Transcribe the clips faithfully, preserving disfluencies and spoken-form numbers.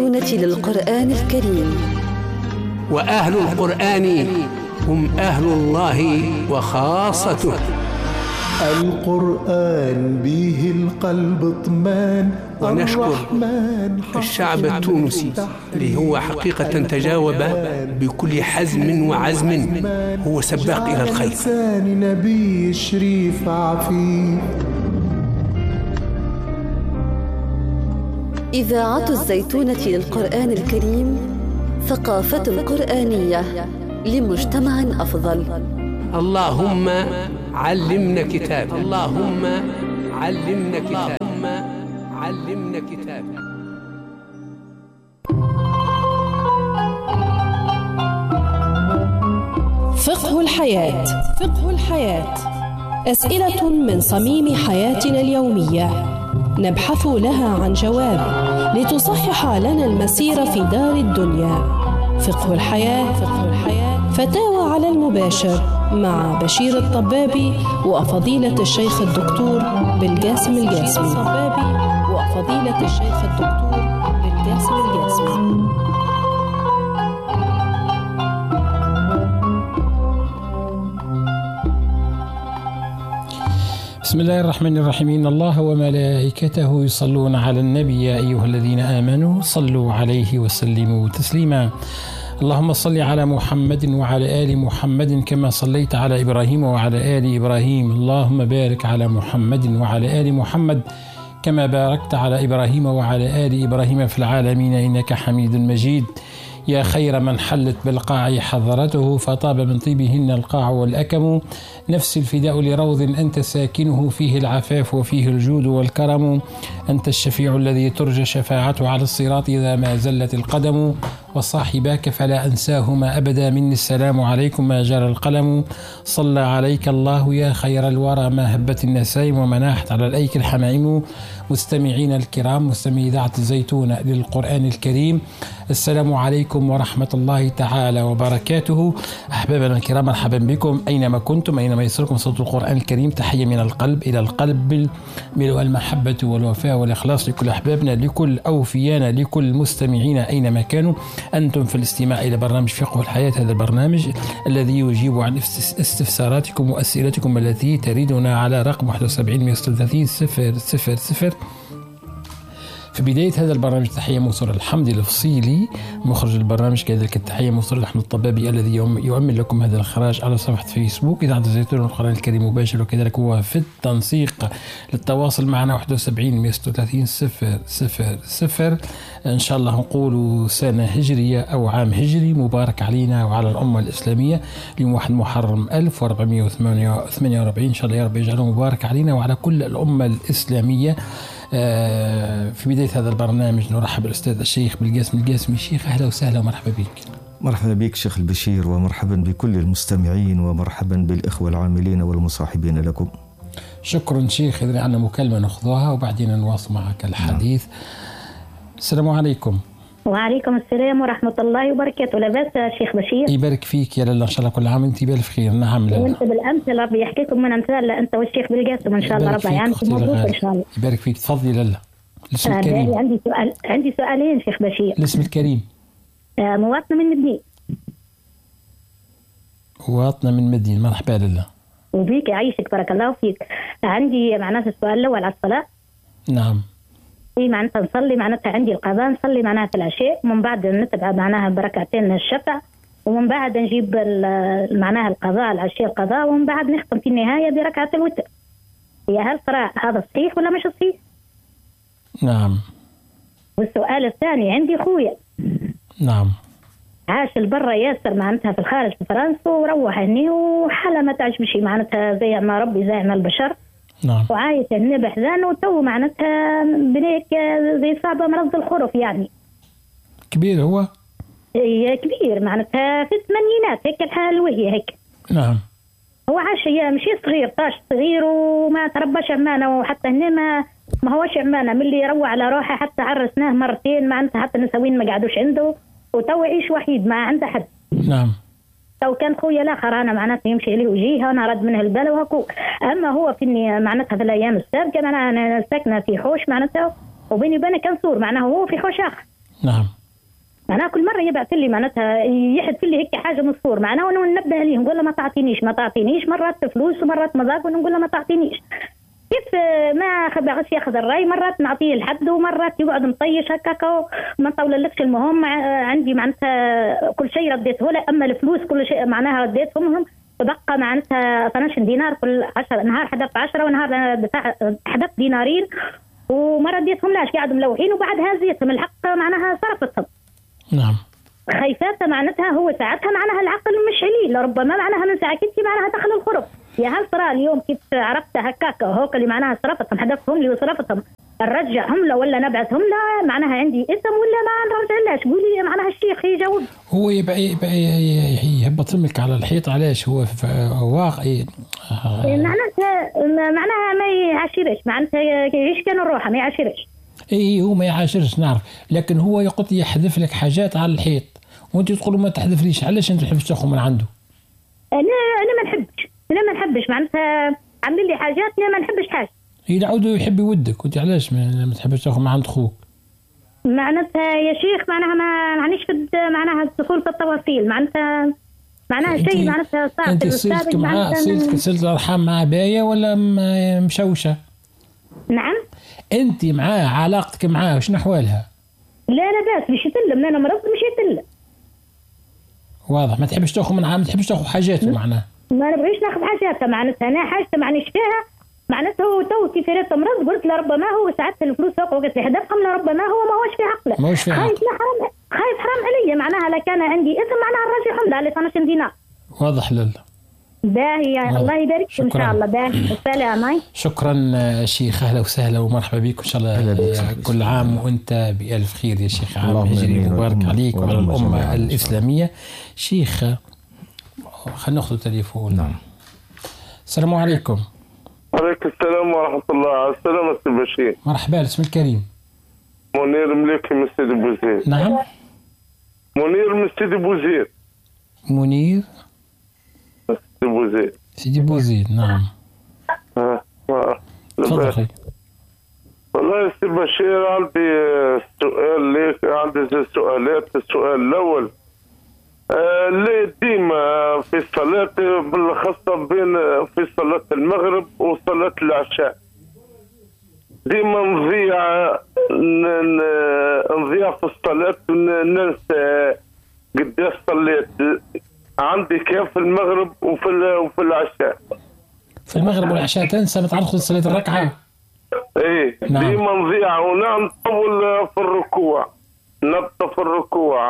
للقرآن الكريم. وأهل القرآن هم أهل الله وخاصته. القرآن به القلب اطمان. ونشكر الشعب التونسي اللي هو حقيقة تجاوب بكل حزم وعزم، هو سباق إلى الخير. لسان نبي شريف عفيف. إذاعة الزيتونة للقرآن الكريم، ثقافة قرآنية لمجتمع أفضل. اللهم علمنا كتاب، اللهم علمنا كتاب، اللهم علمنا كتاب. فقه الحياة. فقه الحياة أسئلة من صميم حياتنا اليومية نبحث لها عن جواب لتصحح لنا المسير في دار الدنيا. فقه الحياة. فقه الحياة فتاوى على المباشر مع بشير الطبابي وفضيلة الشيخ الدكتور بالقاسم القاسمي. الطبابي وفضيلة الشيخ الدكتور بالقاسم القاسمي. بسم الله الرحمن الرحيم. إن الله وملائكته يصلون على النبي يا أيها الذين آمنوا صلوا عليه وسلموا تسليما. اللهم صل على محمد وعلى آل محمد كما صليت على إبراهيم وعلى آل إبراهيم. اللهم بارك على محمد وعلى آل محمد كما باركت على إبراهيم وعلى آل إبراهيم في العالمين إنك حميد مجيد. يا خير من حلت بالقاع حضرته فطاب من طيبهن القاع والأكم. نفس الفداء لروض أنت ساكنه فيه العفاف وفيه الجود والكرم. أنت الشفيع الذي ترجى شفاعته على الصراط إذا ما زلت القدم. وصاحباك فلا أنساهما أبدا مني السلام عليكم ما جرى القلم. صلى عليك الله يا خير الورى ما هبت النسائم ومناحت على الأيك الحمائم. مستمعين الكرام، مستمعي إذاعة الزيتونة للقرآن الكريم، السلام عليكم ورحمة الله تعالى وبركاته. أحبابنا الكرام، مرحبا بكم أينما كنتم، أينما يصلكم صوت القرآن الكريم. تحية من القلب إلى القلب، ملء المحبة والوفاء والإخلاص لكل أحبابنا، لكل أوفيانا، لكل مستمعين أينما كانوا. أنتم في الاستماع إلى برنامج فقه الحياة، هذا البرنامج الذي يجيب عن استفساراتكم وأسئلتكم التي تريدنا على رقم واحد وسبعين مئة وثلاثين صفر صفر صفر. في بداية هذا البرنامج تحية موصولة الحمد الفصيلي مخرج البرنامج، كذلك التحية موصولة لأحمد الطبابي الذي يؤمن لكم هذا الإخراج على صفحة فيسبوك إذاعة الزيتونة والقرآن الكريم مباشر، وكذلك هو في التنسيق للتواصل معنا واحد وسبعين مئة وثلاثين صفر صفر صفر. إن شاء الله نقول سنة هجرية أو عام هجري مبارك علينا وعلى الأمة الإسلامية. اليوم واحد محرم ألف وأربعمئة وثمانية وأربعين، إن شاء الله يا رب يجعله مبارك علينا وعلى كل الأمة الإسلامية. في بداية هذا البرنامج نرحب بالأستاذ الشيخ بالقاسم القاسمي. شيخ أهلا وسهلا ومرحبا بك. مرحبا بك شيخ البشير، ومرحبا بكل المستمعين، ومرحبا بالإخوة العاملين والمصاحبين لكم. شكرا شيخ. إذن عندنا مكالمة نأخذها وبعدين نواصل معك الحديث. نعم. السلام عليكم. وعليكم السلام ورحمة الله وبركاته. لاباس شيخ بشير؟ يبارك فيك يا لله، إن شاء الله كل عام وانت بألف خير. نعم لله. وانت بالأمثل ربي يحكيكم من أمثال أنت والشيخ بالقاسم إن شاء الله. ربي يعانكم مبروك إن شاء الله. يبارك فيك. تفضلي لله. الاسم آه الكريم. عندي سؤال، عندي سؤالين شيخ بشير. الاسم الكريم. آه مواطنة من مدين. مواطنة من مدين، مرحبا لله. وبيك يعيشك بارك الله فيك. عندي معناتها السؤال الأول على الصلاة. نعم. إيه معناتها نصلي معناتها عندي القضاء، نصلي معناها في العشاء، ومن بعد نتبع معناها بركعتين الشفع، ومن بعد نجيب معناها القضاء العشاء القضاء، ومن بعد نختم في النهاية بركعة الوتر. يا هل ترى هذا صحيح ولا مش صحيح؟ نعم. والسؤال الثاني، عندي خويا. نعم. عاش البرة ياسر معناتها في الخارج في فرنسا، وروح هني وحالة ما تعجبش معناتها زي ما ربي زي ما البشر. نعم. وعايش هنا بحزان، وتو معناتها بنيك زي صعبة مرض الخرف يعني. كبير هو؟ ايه كبير معناتها في الثمانينات هيك الحال وهي هيك. نعم. هو عاش هي مشي صغير، طاش صغير وما ترباش عمانة، وحتى هنا ما ما هوش عمانة، من اللي يروح على روحه، حتى عرسناه مرتين معناتها حتى نسوين ما قعدوش عنده، وتو يعيش وحيد ما عنده حد. نعم. تو كان خويا الاخر انا معناتها يمشي له وجيه، انا رد منه البال وهكو. اما هو في معناتها في الايام السابقه انا ساكنه في حوش معناتها، وبيني وبينه كان صور معناها هو في حوش اخر. نعم. معناها كل مرة يبعث لي معناتها يحدث لي هيك حاجة مصفور، معناها أنا ننبه عليه نقول له ما تعطينيش ما تعطينيش، مرات فلوس ومرات مذاق ونقول له ما تعطينيش. كيف ما باغيش ياخذ الراي، مرات نعطيه لحد ومرات يقعد مطيش هكاك وما نطوللكش. المهم عندي معناتها كل شيء رديته له، اما الفلوس كل شيء معناها رديتهم لهم، تبقى معناتها اثني عشر دينار كل عشرة نهار حذفت عشرة ونهار حذفت دينارين وما رديتهم لاش، قاعد ملوحين وبعد هزيتهم الحق معناها صرفتهم. نعم. خايفات معناتها هو ساعتها معناها العقل مش عليه، لربما معناها من ساعة كنتي معناها دخل الخرب. يا هل ترى اليوم كيف عرفت هكاك هوك اللي معناها صرفتهم حذفتهم لي وصرفتهم نرجعهم له ولا نبعثهم له؟ معناها عندي اسم ولا ما نرجعلاش؟ قولي معناها الشيخ يجاوب. هو يبقى يبقى يهبط لك على الحيط، علاش هو واقعي معناتها معناها ما يعاشرش، معناتها يعيش كان الروحه ما يعاشرش. اي هو ما يعاشرش نعرف، لكن هو يقول يحذف لك حاجات على الحيط وانت تقولوا ما تحذفليش، علاش انت تحبش تاخذ من عنده؟ انا انا ما نحبش انا ما نحبش معناتها عامل لي حاجات انا ما نحبش حاجه. يعود يحب يودك وانت علاش ما تحبش تاخذ من عند خوك؟ معناتها يا شيخ معناها ما نعنيش في معناها الدخول في التفاصيل، معناتها معناها شيء معناتها صعب. انت صلتك معاه صلتك صلت الارحام مع بايه ولا مشوشه؟ نعم. انت معاه علاقتك معاه شنو احوالها؟ لا لا باس مش يتلم، انا مرض مش يتلم. واضح ما تحبش تاخذ من ما تحبش تاخذ حاجاته معناه. ما نبغيش ناخذ حاجاته معناتها انا حاجته معنيش فيها، معناتها هو تو كيف ريت مرض قلت لربما هو ساعات الفلوس فوق وقت لحدفهم لربما هو ما هوش في عقله. ما هوش في عقله. خايف حرام خايف حرام علي معناها لا كان عندي اسم معناها نرجعهم له ل اثني عشر دينار. واضح لله. باهي الله يبارك ان شاء الله. باهي السلام. شكرا شيخ، اهلا وسهلا ومرحبا بك ان شاء الله كل عام وانت بالف خير يا شيخ. عام هجري مبارك عليك وعلى الامه الاسلاميه. شيخ خلينا ناخذ تليفون. نعم. السلام عليكم. وعليكم السلام ورحمه الله. على السلامه سي بشير. مرحبا، اسمك الكريم؟ منير مليكي من سيدي بوزير. نعم. منير من سيدي بوزير. منير سيدي بوزيد. سيدي بوزيد نعم. اه اه تفضل. والله يا سي بشير عندي سؤال ليك، عندي سؤالات. السؤال الأول آه ليه ديما في الصلاة بالخاصة بين في صلاة المغرب وصلاة العشاء ديما نضيع نضيع في الصلاة وننسى قداش صليت. عندي كيف في المغرب وفي وفي العشاء. في المغرب والعشاء تنسى ما تعرفش صلاة الركعة؟ ايه نعم. ديما نضيع ونعم نطول في الركوع، نبقى في الركوع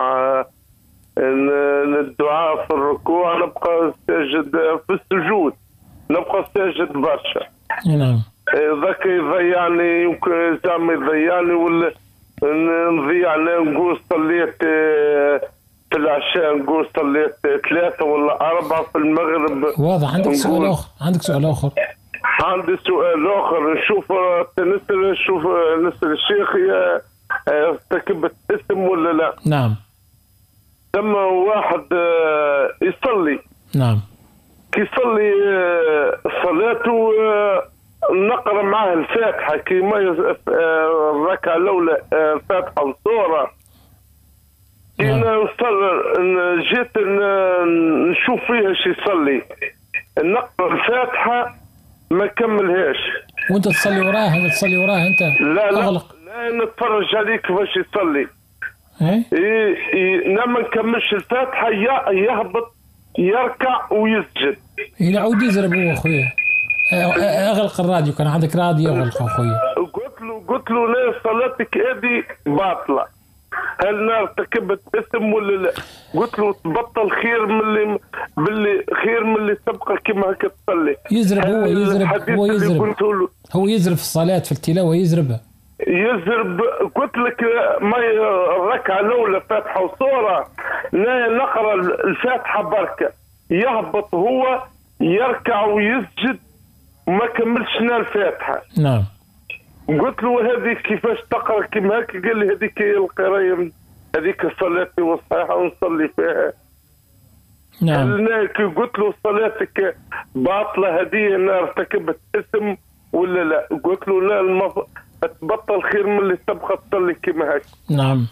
الدعاء في الركوع، نبقى ساجد في السجود، نبقى ساجد برشا. نعم. ذاك يضيعني يمكن زعما يضيعني ولا نضيع نقول صليت في العشاء نقول صليت ثلاثة ولا أربعة في المغرب. واضح. عندك سؤال آخر؟ عندك سؤال آخر؟ عندي سؤال آخر. نشوف نسأل نشوف نسأل الشيخ ارتكبت اسم ولا لا؟ نعم. لما واحد يصلي نعم كي يصلي صلاته نقرأ معاه الفاتحة كيما الركعة الأولى فاتحة وسورة. إن جيت نشوف فيها شي يصلي نقرأ الفاتحة ما كملهاش. وانت تصلي وراه؟ انت تصلي وراه انت؟ لا لا أغلق. لا نتفرج عليك كيفاش يصلي. ايه إيه ما نكملش الفاتحة يهبط يركع ويسجد. يعود يزرب هو اخويا. اغلق الراديو، كان عندك راديو اغلق اخويا. قلت له قلت له لا صلاتك هذه باطلة، هل انا ارتكبت اسم ولا لا؟ قلت له تبطل خير من اللي باللي خير من اللي تبقى كما هكا تصلي. يزرب هو يزرب هو يزرب هو يزرب في الصلاة في التلاوة يزربها. يزرب قلت لك ما الركعة الأولى فاتحة وصورة نقرأ الفاتحة بركة يهبط هو يركع ويسجد وما كملش الفاتحة. نعم. قلت له هذه كيفاش تقرأ كيما هكا؟ قال لي هذيك هي القراية هذيك صلاتي والصحيحة ونصلي فيها. نعم. قلت له صلاتك باطلة هذه أنا ارتكبت اسم ولا لا؟ قلت له لا المف... تبطل خير من اللي تبقى تصلي كيما هكا. نعم.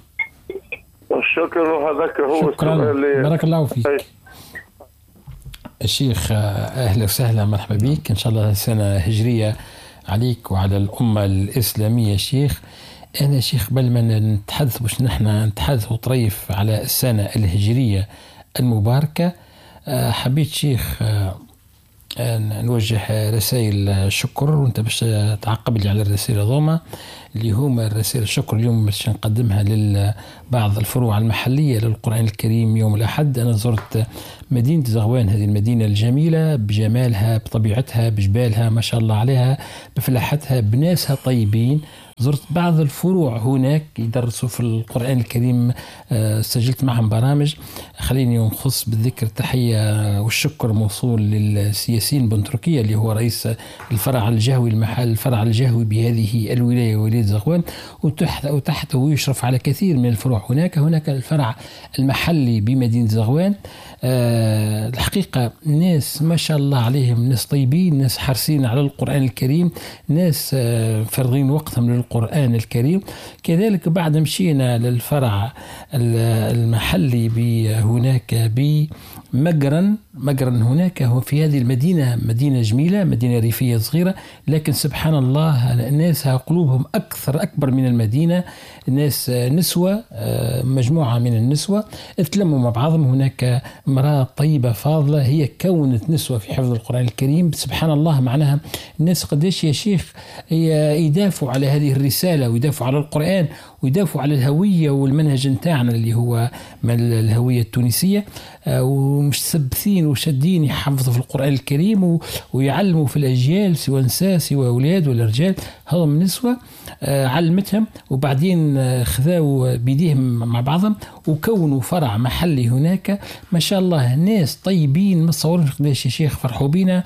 شكرا. وهذاك هو شكرا، بارك الله فيك. أي. الشيخ أهلا وسهلا، مرحبا بك. إن شاء الله سنة هجرية عليك وعلى الأمة الإسلامية. شيخ أنا شيخ قبل ما نتحدث باش نحن نتحدث وطريف على السنة الهجرية المباركة، حبيت شيخ نوجه رسائل شكر، وانت باش تعقب لي على الرسائل هذوما اللي هما الرسائل الشكر. اليوم باش نقدمها لبعض الفروع المحلية للقرآن الكريم. يوم الأحد أنا زرت مدينة زغوان، هذه المدينة الجميلة بجمالها بطبيعتها بجبالها ما شاء الله عليها بفلاحتها بناسها طيبين. زرت بعض الفروع هناك يدرسوا في القرآن الكريم، سجلت معهم برامج. خليني نخص بالذكر تحية والشكر موصول للسياسين بن تركيا اللي هو رئيس الفرع الجهوي المحل الفرع الجهوي بهذه الولاية ولاية زغوان، وتحت وتحته يشرف على كثير من الفروع. هناك هناك الفرع المحلي بمدينة زغوان. أه الحقيقة ناس ما شاء الله عليهم، ناس طيبين، ناس حريصين على القرآن الكريم، ناس أه فرغين وقتهم للقرآن الكريم. كذلك بعد مشينا للفرع المحلي هناك بمقرن مقرن هناك هو في هذه المدينة مدينة جميلة، مدينة ريفية صغيرة، لكن سبحان الله ناسها قلوبهم أكثر أكبر من المدينة. ناس نسوة، مجموعة من النسوة اتلموا مع بعضهم. هناك امرأة طيبة فاضلة هي كونت نسوة في حفظ القرآن الكريم. سبحان الله معناها الناس قديش يا شيخ يدافعوا على هذه الرسالة ويدافعوا على القرآن ويدافعوا على الهوية والمنهج نتاعنا اللي هو من الهوية التونسية، ومش سبثين وشدين يحفظوا في القرآن الكريم ويعلموا في الأجيال سواء نساء سواء أولاد ولا رجال. هم نسوة علمتهم وبعدين خذوا بيديهم مع بعضهم وكونوا فرع محلي هناك. ما شاء الله ناس طيبين، ما تصورش قداش يا شيخ فرحوا بينا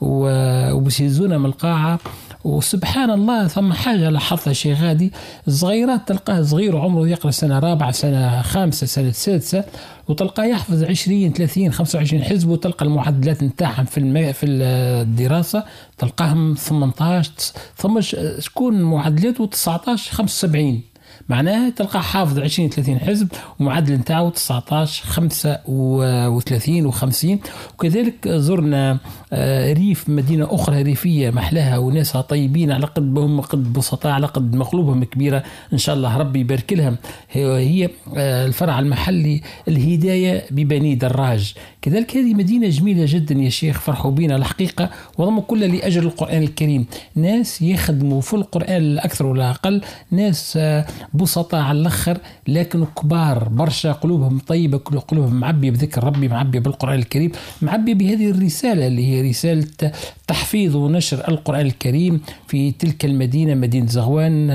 وبسيزونا من القاعة. وسبحان الله ثم حاجة لاحظتها شيء غادي، الصغيرات تلقاه صغير عمره يقرأ سنة رابعة سنة خامسة سنة سادسة وتلقاه يحفظ عشرين ثلاثين خمسة وعشرين حزب، وتلقى المعدلات نتاعهم في الم... في الدراسة تلقاهم ثمانية عشر ثم شكون معدلاته تسعة عشر خمسة وسبعين، معناها تلقى حافظ عشرين ثلاثين حزب ومعدل نتاعو تسعة عشر خمسة وثلاثين وخمسين. وكذلك زرنا ريف مدينة أخرى ريفية محلاها وناسها طيبين على قد بهم قد بسطاء على قد مقلوبهم كبيرة إن شاء الله ربي يبارك لهم. هي الفرع المحلي الهداية ببني دراج. كذلك هذه مدينة جميلة جدا يا شيخ، فرحوا بينا الحقيقة وضم كل لأجل القرآن الكريم. ناس يخدموا في القرآن الأكثر ولا أقل، ناس بسطاء على الأخر لكن كبار برشا، قلوبهم طيبة، قلوبهم معبية بذكر ربي، معبية بالقرآن الكريم، معبية بهذه الرسالة اللي هي رسالة تحفيظ ونشر القرآن الكريم في تلك المدينة مدينة زغوان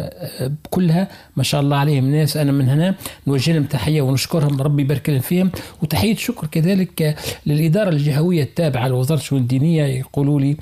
كلها. ما شاء الله عليهم ناس أنا من هنا نوجه لهم تحية ونشكرهم ربي يبارك لهم فيهم. وتحية شكر كذلك للإدارة الجهوية التابعة لوزارة الشؤون الدينية، يقولوا لي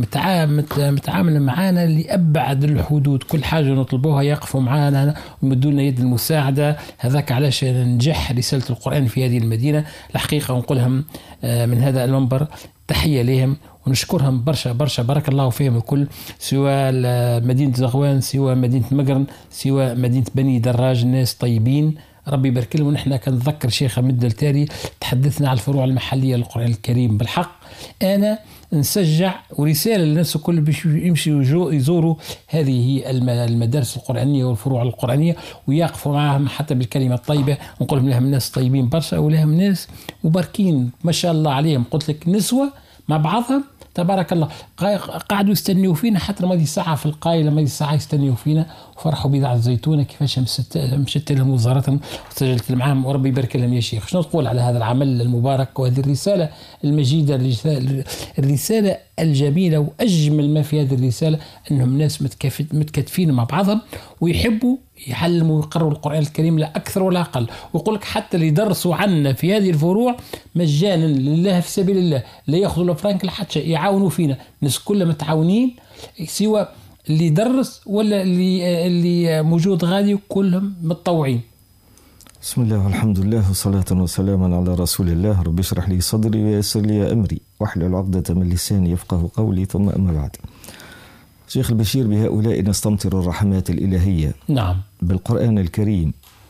متعامل معانا لأبعد الحدود، كل حاجة نطلبوها يقفوا معانا ويمدوا لنا يد المساعدة. هذاك علاش ننجح رسالة القرآن في هذه المدينة. الحقيقة ونقولهم من هذا المنبر تحية لهم ونشكرهم برشا برشا، بارك الله فيهم الكل، سواء مدينة زغوان سواء مدينة مقرن سواء مدينة بني دراج، ناس طيبين ربي يبارك لهم. ونحن كنتذكر شيخ مد التالي تحدثنا على الفروع المحلية للقرآن الكريم. بالحق أنا نسجع ورسالة للناس الكل باش يمشوا يزوروا هذه المدارس القرآنية والفروع القرآنية ويقفوا معهم حتى بالكلمة الطيبة، ونقول لهم ناس طيبين برشا ولهم ناس مباركين ما شاء الله عليهم. قلت لك نسوة مع بعضهم تبارك الله قاعدوا يستنيوا فينا حتى ماضي ساعة في القايلة ماضي ساعة يستنيوا فينا، وفرحوا بضاعة الزيتونة كيفاش مشت لهم وزارتهم وسجلت معهم وربي يبارك لهم يا شيخ. شنو تقول على هذا العمل المبارك وهذه الرسالة المجيدة، الرسالة الجميلة؟ وأجمل ما في هذه الرسالة أنهم ناس متكاتفين مع بعضهم ويحبوا يعلموا ويقروا القرآن الكريم لا أكثر ولا أقل. ويقول لك حتى اللي يدرسوا عنا في هذه الفروع مجانا لله في سبيل الله، لا يأخذوا الفرنك لحتى يعاونوا فينا. الناس كلها متعاونين سواء اللي يدرس ولا اللي اللي موجود غادي كلهم متطوعين. بسم الله والحمد لله وصلاة وسلاما على رسول الله. رب اشرح لي صدري ويسر لي أمري واحلل عقدة من لساني يفقه قولي. ثم أما بعد، شيخ البشير، بهؤلاء نستمطر الرحمات الإلهية. نعم. بالقرآن الكريم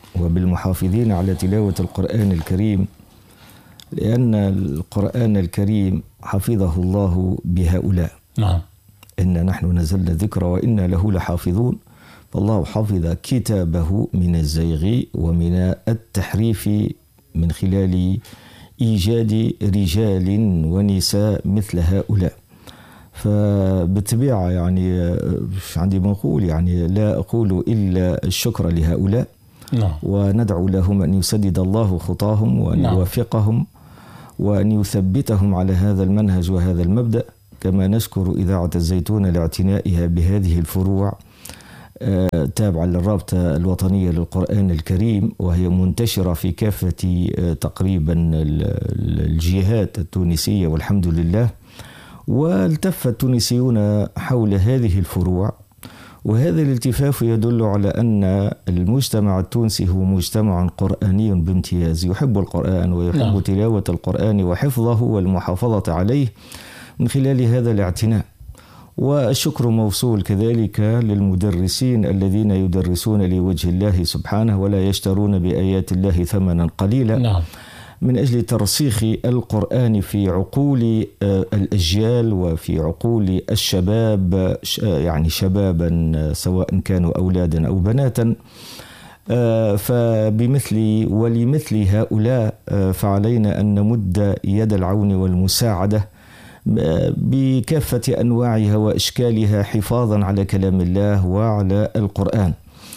وبالمحافظين على تلاوة القرآن الكريم، لأن القرآن الكريم حفظه الله بهؤلاء. نعم. إن نحن نزلنا الذكر وإنا له لحافظون. فالله حفظ كتابه من الزيغ ومن التحريف من خلال إيجاد رجال ونساء مثل هؤلاء. فبالطبيعة يعني عندي بنقول يعني لا أقول إلا الشكر لهؤلاء. نعم. وندعو لهم أن يسدد الله خطاهم وأن نعم. يوفقهم وأن يثبتهم على هذا المنهج وهذا المبدأ. كما نشكر إذاعة الزيتون لاعتنائها بهذه الفروع تابعة للرابطة الوطنية للقرآن الكريم، وهي منتشرة في كافة تقريبا الجهات التونسية والحمد لله. والتف التونسيون حول هذه الفروع، وهذا الالتفاف يدل على أن المجتمع التونسي هو مجتمع قرآني بامتياز، يحب القرآن ويحب نعم. تلاوة القرآن وحفظه والمحافظة عليه من خلال هذا الاعتناء. والشكر موصول كذلك للمدرسين الذين يدرسون لوجه الله سبحانه ولا يشترون بآيات الله ثمنا قليلا نعم. من أجل ترسيخ القرآن في عقول الأجيال وفي عقول الشباب، يعني شبابا سواء كانوا أولادا أو بناتا. فبمثل ولمثل هؤلاء فعلينا أن نمد يد العون والمساعدة بكافة أنواعها وأشكالها حفاظا على كلام الله وعلى القرآن.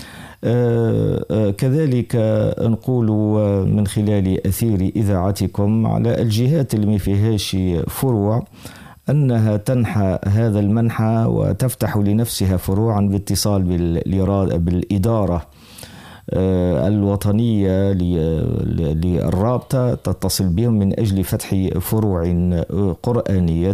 كذلك نقول من خلال أثير إذاعتكم على الجهات اللي ما فيهاش فروع أنها تنحى هذا المنحى وتفتح لنفسها فروعا باتصال بالإدارة الوطنية للرابطة، تتصل بهم من أجل فتح فروع قرآنية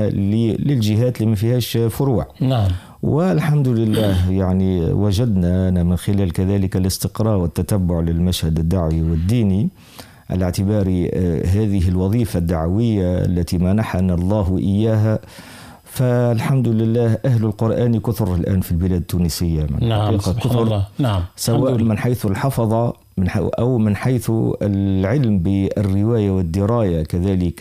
للجهات اللي ما فيهاش فروع. نعم. والحمد لله يعني وجدنا من خلال كذلك الاستقراء والتتبع للمشهد الدعوي والديني على اعتبار هذه الوظيفة الدعوية التي منحنا الله إياها. فالحمد لله أهل القرآن كثر الآن في البلاد التونسية. نعم سبحان الله. نعم. سواء من حيث الحفظة من أو من حيث العلم بالرواية والدراية كذلك،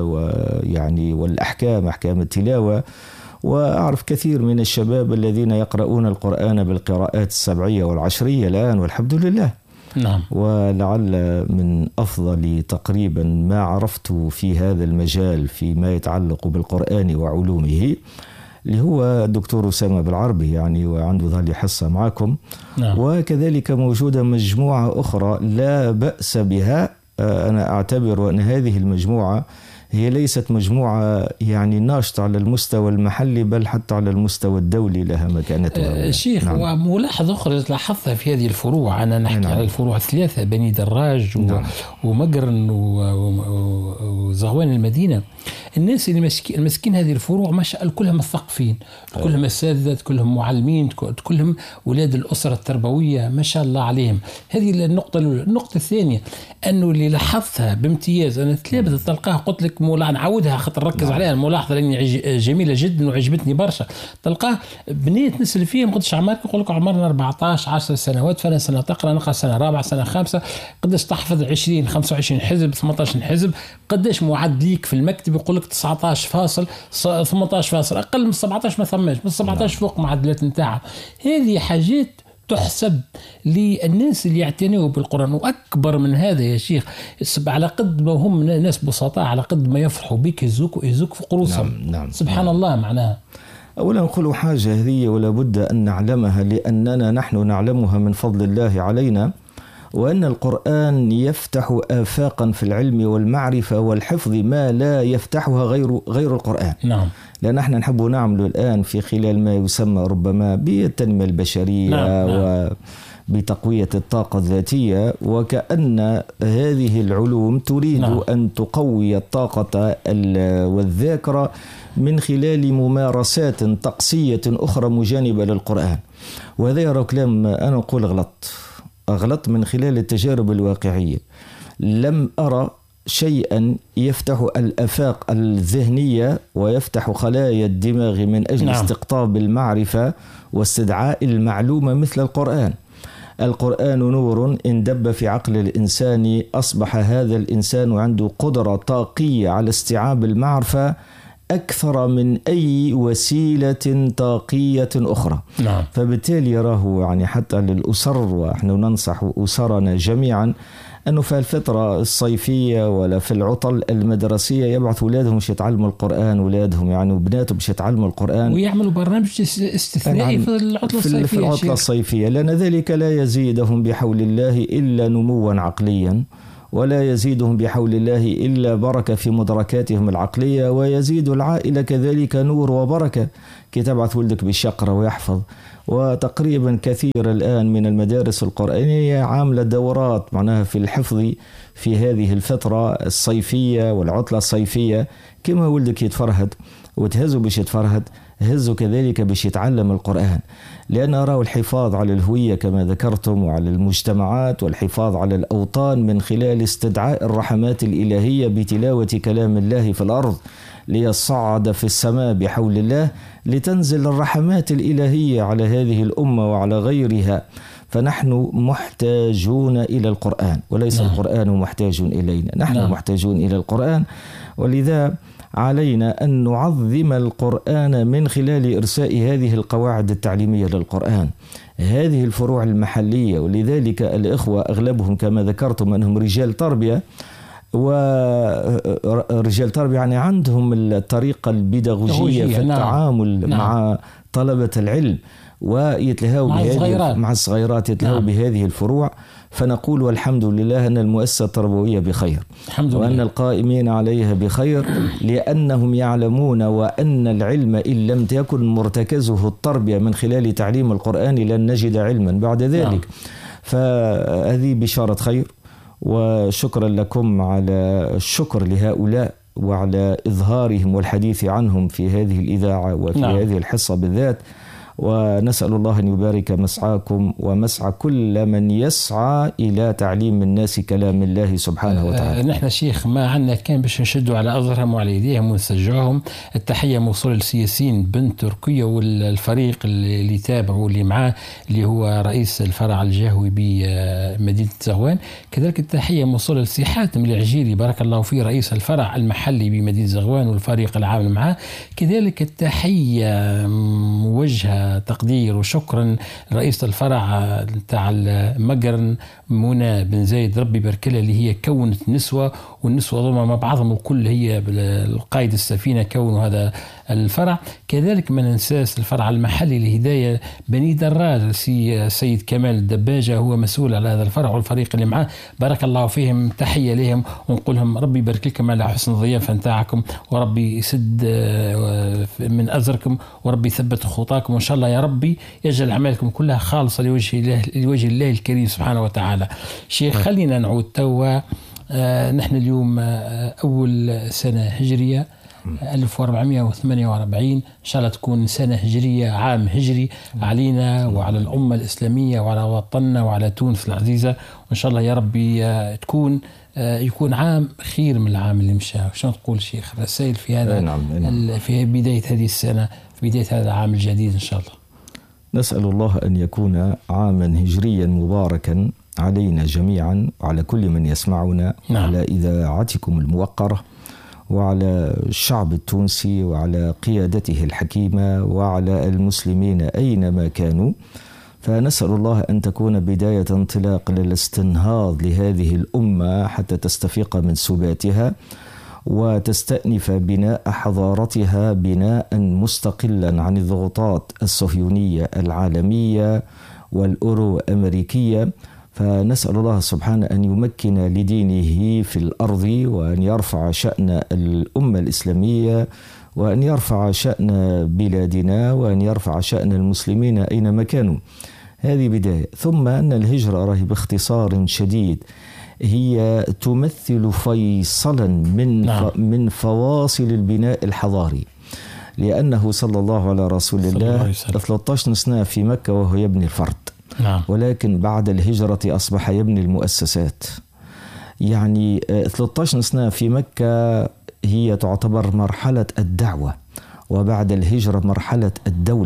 ويعني والأحكام أحكام التلاوة. وأعرف كثير من الشباب الذين يقرؤون القرآن بالقراءات السبعية والعشرية الآن والحمد لله. نعم. ولعل من أفضل تقريبا ما عرفت في هذا المجال فيما يتعلق بالقرآن وعلومه اللي هو الدكتور أسامة بالعربي يعني، وعنده ظل حصة معكم. نعم. وكذلك موجودة مجموعة أخرى لا بأس بها. أنا أعتبر أن هذه المجموعة هي ليست مجموعة يعني ناشطة على المستوى المحلي بل حتى على المستوى الدولي، لها مكانتها. شيخ، نعم. وملاحظة أخرى لاحظتها في هذه الفروع، أنا نحكي نعم. على الفروع الثلاثة، بني دراج و... نعم. ومقرن و... وزغوان المدينة. الناس اللي مسكين هذه الفروع ما شاء الله كلهم مثقفين، كلهم أساتذة، كلهم معلمين، كلهم أولاد الأسرة التربوية ما شاء الله عليهم. هذه النقطة الأولى. النقطة الثانية أنه اللي لاحظتها بامتياز، أنا تلابد تلقاها قلت لك مولا نعودها خاطر نركز نعم. عليها الملاحظة لأني جميلة جدا وعجبتني برشا. تلقاه بنيت نسل فيهم قدش عمرك، يقول لك عمرنا أربعة عشر عشر سنوات، فأنا سنة تقرأ نقرأ سنة رابعة سنة خامسة، قدش تحفظ عشرين خمسة وعشرين حزب ثمانية عشر حزب، قدش معد ليك في المكتب يقول لك تسعة عشر فاصل ثمانية عشر فاصل، أقل من سبعة عشر ما ثماش، من سبعة عشر فوق معدلات نتاعها. هذه حاجات تحسب للناس اللي يعتنوا بالقرآن. وأكبر من هذا يا شيخ، على قد ما هم ناس بسطاء على قد ما يفرحوا بك يزوك يزوك في قروسهم. نعم نعم سبحان نعم. الله. معناها أولا نقول حاجة هذه ولا بد أن نعلمها، لأننا نحن نعلمها من فضل الله علينا، وأن القرآن يفتح آفاقا في العلم والمعرفة والحفظ ما لا يفتحها غير غير القرآن. نعم. لأن احنا نحب نعمل الآن في خلال ما يسمى ربما بالتنمية البشرية. نعم. نعم. وبتقوية الطاقة الذاتية، وكأن هذه العلوم تريد نعم. أن تقوي الطاقة والذاكرة من خلال ممارسات طقسية أخرى مجانبة للقرآن. وهذا يرى كلام أنا أقول غلط أغلط من خلال التجارب الواقعية. لم أرى شيئا يفتح الآفاق الذهنية ويفتح خلايا الدماغ من أجل نعم. استقطاب المعرفة واستدعاء المعلومة مثل القرآن. القرآن نور إن دب في عقل الإنسان أصبح هذا الإنسان عنده قدرة طاقية على استيعاب المعرفة أكثر من أي وسيلة طاقية أخرى. نعم. فبالتالي راه يعني حتى للأسر، ونحن ننصح أسرنا جميعا أنه في الفترة الصيفية ولا في العطل المدرسية يبعث أولادهم باش يتعلموا القرآن، أولادهم يعني وبناتهم باش يتعلموا القرآن، ويعملوا برنامج استثنائي في العطلة الصيفية في العطلة الصيفية، لأن ذلك لا يزيدهم بحول الله إلا نموا عقليا، ولا يزيدهم بحول الله إلا بركة في مدركاتهم العقلية، ويزيد العائلة كذلك نور وبركة كي تبعث ولدك بالشقرة ويحفظ. وتقريبا كثير الآن من المدارس القرآنية عاملة دورات معناها في الحفظ في هذه الفترة الصيفية والعطلة الصيفية، كما ولدك يتفرهد وتهزه باش يتفرهد، هزه كذلك باش يتعلم القرآن، لأن أراه الحفاظ على الهوية كما ذكرتم وعلى المجتمعات والحفاظ على الأوطان من خلال استدعاء الرحمات الإلهية بتلاوة كلام الله في الأرض ليصعد في السماء بحول الله، لتنزل الرحمات الإلهية على هذه الأمة وعلى غيرها. فنحن محتاجون إلى القرآن وليس نعم. القرآن محتاج إلينا، نحن نعم. محتاجون إلى القرآن، ولذا علينا أن نعظم القرآن من خلال إرساء هذه القواعد التعليمية للقرآن، هذه الفروع المحلية. ولذلك الإخوة أغلبهم كما ذكرتم أنهم رجال تربية، ورجال تربية يعني عندهم الطريقة البيداغوجية في التعامل نعم. مع طلبة العلم، ويتلهوا مع الصغيرات مع الصغيرات يتلهوا نعم. بهذه الفروع. فنقول والحمد لله أن المؤسسة التربوية بخير، وأن لله. القائمين عليها بخير، لأنهم يعلمون وأن العلم إن لم تكن مرتكزه التربية من خلال تعليم القرآن لن نجد علما بعد ذلك نعم. فهذه بشارة خير، وشكرا لكم على الشكر لهؤلاء وعلى إظهارهم والحديث عنهم في هذه الإذاعة وفي نعم. هذه الحصة بالذات. ونسأل الله أن يبارك مسعاكم ومسعى كل من يسعى إلى تعليم الناس كلام الله سبحانه وتعالى. آه نحن شيخ ما عندنا كان باش نشدوا على أظهرهم وعلى يديهم ونسجعهم. التحية موصولة للسياسيين بن تركيا والفريق اللي تابعوا اللي معاه اللي هو رئيس الفرع الجهوي بمدينة زغوان. كذلك التحية موصولة للسي حاتم العجيري بارك الله فيه رئيس الفرع المحلي بمدينة زغوان والفريق العامل معاه. كذلك التحية موجهة تقدير وشكرا رئيس الفرع تاع المقرن منى بن زايد ربي باركلها اللي هي كونت نسوة، والنسوة ضمن مع بعضهم الكل هي القائد السفينة كونوا هذا الفرع. كذلك ما ننساس الفرع المحلي لهداية بني دراج سي سيد كمال الدباجة هو مسؤول على هذا الفرع والفريق اللي معاه بارك الله فيهم. تحية لهم ونقول لهم ربي يبارك لكم على حسن الضيافة نتاعكم، وربي يسد من أزركم، وربي يثبت خطاكم، وإن شاء الله يا ربي يجعل أعمالكم كلها خالصة لوجه الله لوجه الله الكريم سبحانه وتعالى. شيخ خلينا نعود توا. آه نحن اليوم آه أول سنة هجرية ألف وأربعمائة وثمانية وأربعين، إن شاء الله تكون سنة هجرية عام هجري علينا وعلى الأمة الإسلامية وعلى وطننا وعلى تونس العزيزة، وإن شاء الله يا ربي آه تكون آه يكون عام خير من العام اللي مشى. شنو تقول شيخ رسائل في هذا نعم. في بداية هذه السنة في بداية هذا العام الجديد إن شاء الله؟ نسأل الله أن يكون عاما هجريا مباركا علينا جميعا وعلى كل من يسمعنا نعم. على إذاعتكم الموقرة وعلى الشعب التونسي وعلى قيادته الحكيمة وعلى المسلمين أينما كانوا. فنسأل الله أن تكون بداية انطلاق للاستنهاض لهذه الأمة حتى تستفيق من سباتها وتستأنف بناء حضارتها بناء مستقلا عن الضغوطات الصهيونية العالمية والأورو أمريكية. فنسأل الله سبحانه أن يمكن لدينه في الأرض، وأن يرفع شأن الأمة الإسلامية، وأن يرفع شأن بلادنا، وأن يرفع شأن المسلمين أينما كانوا. هذه بداية. ثم أن الهجرة راه باختصار شديد هي تمثل فيصلا من نعم. من فواصل البناء الحضاري، لأنه صلى الله على رسول الله ثلاثة عشر سنة في مكة وهو يبني الفرد نعم. ولكن بعد الهجرة أصبح يبني المؤسسات. يعني ثلاثة عشر سنة في مكة هي تعتبر مرحلة الدعوة، وبعد الهجرة مرحلة الدولة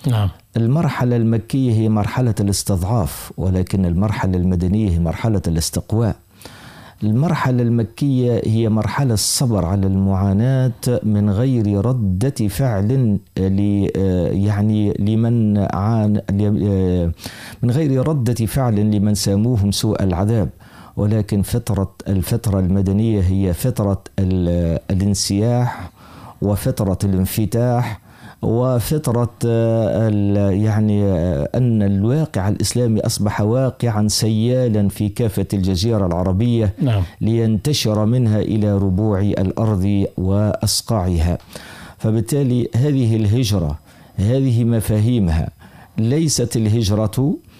نعم. المرحلة المكية هي مرحلة الاستضعاف، ولكن المرحلة المدنية هي مرحلة الاستقواء. المرحلة المكية هي مرحلة الصبر على المعاناة من غير ردة فعل يعني لمن عان من غير ردة فعل لمن ساموهم سوء العذاب، ولكن فترة الفترة المدنية هي فترة الانسياح وفترة الانفتاح وفترة يعني أن الواقع الإسلامي أصبح واقعا سيالا في كافة الجزيرة العربية. نعم. لينتشر منها إلى ربوع الأرض وأصقاعها. فبالتالي هذه الهجرة هذه مفاهيمها ليست الهجرة